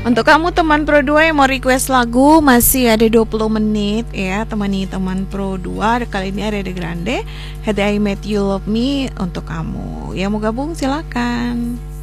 Untuk kamu teman Pro 2 yang mau request lagu, masih ada 20 menit ya. Temani teman Pro 2. Kali ini ada The Grande, Had I Met You Love Me untuk kamu. Yang mau gabung silakan.